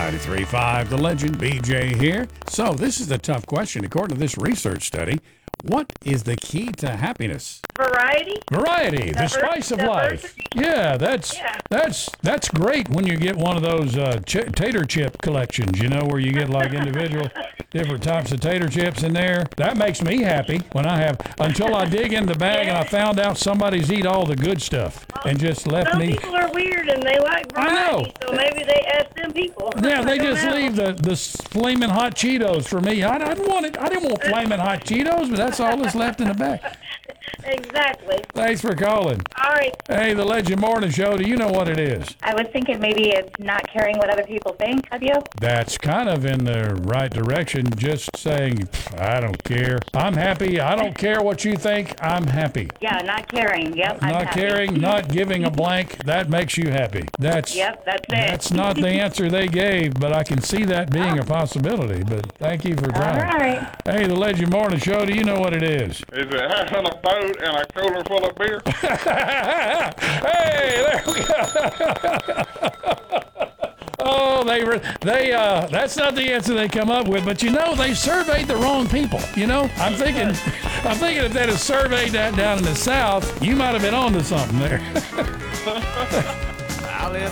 93.5 The Legend, BJ here. So this is a tough question. According to this research study, what is the key to happiness? Variety? Variety, the spice of life. Yeah, that's great when you get one of those tater chip collections, you know, where you get like individual different types of tater chips in there. That makes me happy when I have, until I dig in the bag and I found out somebody's eat all the good stuff and just left Some me. people are weird and they like variety, I know. so maybe they ask them people. Yeah, they I don't just know. leave the flaming hot Cheetos for me. I didn't want it. I didn't want flaming hot Cheetos, but that's all that's left in the bag. Exactly. Thanks for calling. All right. Hey, the Legend Morning Show, do you know what it is? I was thinking maybe it's not caring what other people think of you. That's kind of in the right direction, just saying, I don't care. I'm happy. I don't care what you think. I'm happy. Yeah, not caring. Yep. I'm Not happy. caring, not giving a blank, that makes you happy. That's Yep, that's it. That's not the answer they gave, but I can see that being a possibility. But thank you for All trying. right. Hey, the Legend Morning Show, do you know what it is? Is it having a boat and a cooler full of beer? Hey, there we go. Oh, that's not the answer they come up with, but you know, they surveyed the wrong people. You know, I'm thinking if they'd have surveyed that down in the South, you might have been on to something there.